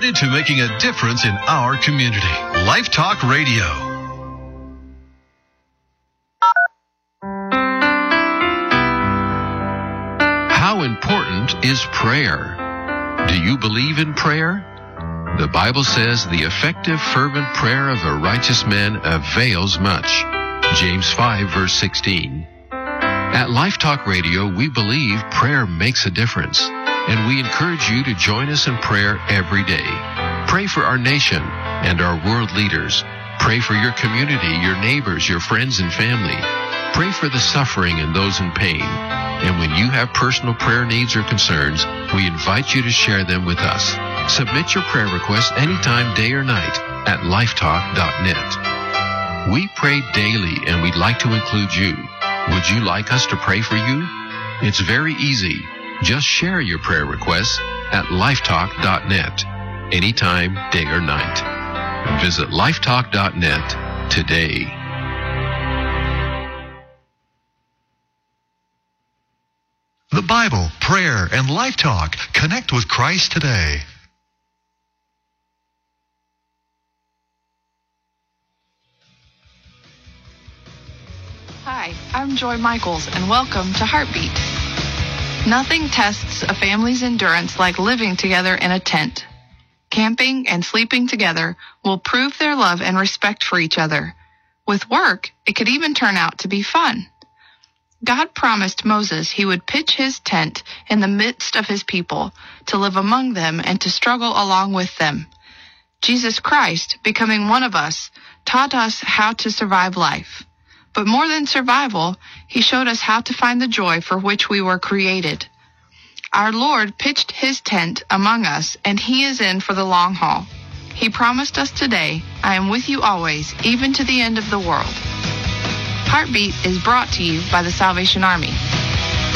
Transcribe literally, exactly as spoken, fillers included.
committed to making a difference in our community. Life Talk Radio. How important is prayer? Do you believe in prayer? The Bible says the effective, fervent prayer of a righteous man avails much. James five, verse sixteen. At Life Talk Radio, we believe prayer makes a difference, and we encourage you to join us in prayer every day. Pray for our nation and our world leaders. Pray for your community, your neighbors, your friends and family. Pray for the suffering and those in pain. And when you have personal prayer needs or concerns, we invite you to share them with us. Submit your prayer requests anytime, day or night, at lifetalk dot net. We pray daily, and we'd like to include you. Would you like us to pray for you? It's very easy. Just share your prayer requests at lifetalk dot net, anytime, day or night. Visit lifetalk dot net today. The Bible, prayer, and Life Talk. Connect with Christ today. Hi, I'm Joy Michaels, and welcome to Heartbeat. Nothing tests a family's endurance like living together in a tent. Camping and sleeping together will prove their love and respect for each other. With work, it could even turn out to be fun. God promised Moses he would pitch his tent in the midst of his people, to live among them and to struggle along with them. Jesus Christ, becoming one of us, taught us how to survive life. But more than survival, he showed us how to find the joy for which we were created. Our Lord pitched his tent among us, and he is in for the long haul. He promised us today, I am with you always, even to the end of the world. Heartbeat is brought to you by the Salvation Army.